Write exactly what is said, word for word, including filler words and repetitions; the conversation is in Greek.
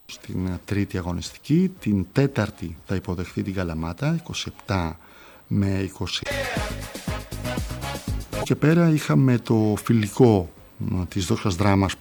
στην τρίτη αγωνιστική. Την τέταρτη θα υποδεχθεί την Καλαμάτα είκοσι επτά με είκοσι. Και πέρα είχαμε το φιλικό της Δόξας Δράμας